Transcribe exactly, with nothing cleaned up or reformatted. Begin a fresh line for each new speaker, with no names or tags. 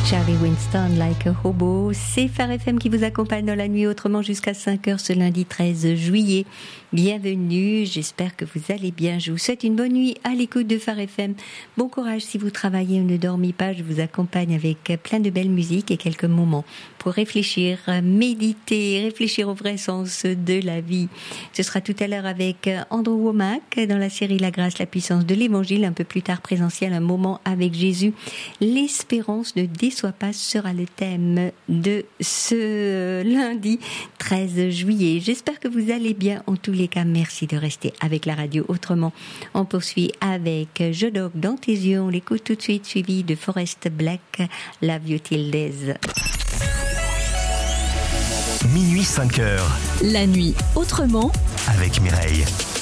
Charlie Winston, Like a Hobo. C'est Phare F M qui vous accompagne dans la nuit autrement jusqu'à cinq heures ce lundi treize juillet. Bienvenue, j'espère que vous allez bien. Je vous souhaite une bonne nuit à l'écoute de Phare F M. Bon courage si vous travaillez ou ne dormez pas. Je vous accompagne avec plein de belles musiques et quelques moments pour réfléchir, méditer, réfléchir au vrai sens de la vie. Ce sera tout à l'heure avec Andrew Wommack dans la série La grâce, la puissance de l'évangile. Un peu plus tard, présentiel, un moment avec Jésus. L'espérance ne déçoit pas sera le thème de ce lundi treize juillet. J'espère que vous allez bien. En tous les cas, merci de rester avec la radio autrement. On poursuit avec Je dors dans tes yeux. On l'écoute tout de suite, suivi de Forest Black, Love You Till Days.
Minuit cinq heures.
La nuit autrement
avec Mireille.